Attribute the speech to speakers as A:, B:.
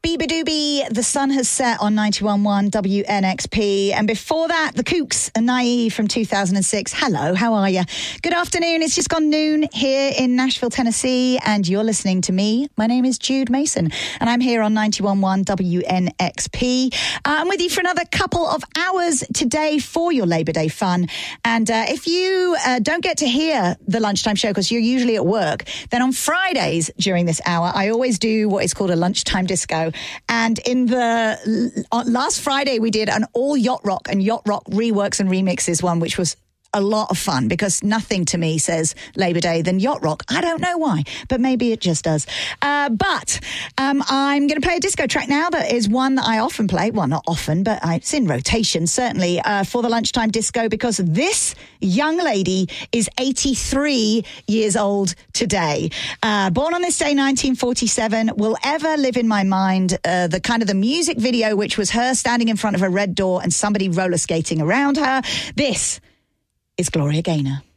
A: Biba Doobie, The Sun Has Set on 91.1 WNXP. And before that, The Kooks and Naive from 2006. Hello, how are you? Good afternoon. It's just gone noon here in Nashville, Tennessee, and you're listening to me. My name is Jude Mason, and I'm here on 91.1 WNXP. I'm with you for another couple of hours today for your Labor Day fun. And if you don't get to hear the lunchtime show because you're usually at work, then on Fridays during this hour, I always do what is called a lunchtime disco. And in the last Friday, we did an all yacht rock and yacht rock reworks and remixes one, which was a lot of fun because nothing to me says Labor Day than yacht rock. I don't know why, but maybe it just does. But I'm going to play a disco track now that is one that I often play. Well, not often, but it's in rotation, certainly, for the lunchtime disco because this young lady is 83 years old today. Born on this day, 1947, will ever live in my mind. The music video, which was her standing in front of a red door and somebody roller skating around her. This is Gloria Gaynor.